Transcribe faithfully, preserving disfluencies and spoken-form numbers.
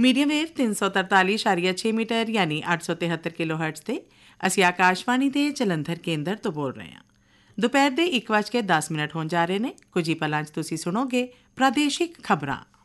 Medium wave ਤਿੰਨ ਸੌ ਤਰਤਾਲੀ ਇਸ਼ਾਰੀਆ ਛੇ ਮੀਟਰ ਯਾਨੀ ਅੱਠ ਸੌ ਤਿਹੱਤਰ ਕਿਲੋ ਹਰਟਜ਼ 'ਤੇ ਅਸੀਂ ਆਕਾਸ਼ਵਾਣੀ ਦੇ ਜਲੰਧਰ ਕੇਂਦਰ ਤੋਂ ਬੋਲ ਰਹੇ ਹਾਂ। ਦੁਪਹਿਰ ਦੇ ਇੱਕ ਵੱਜ ਕੇ ਦਸ ਮਿੰਟ ਹੋਣ ਜਾ ਰਹੇ ਨੇ। ਕੁਝ ਹੀ ਪਲਾਂ 'ਚ ਤੁਸੀਂ ਸੁਣੋਗੇ ਪ੍ਰਾਦੇਸ਼ਿਕ ਖਬਰਾਂ।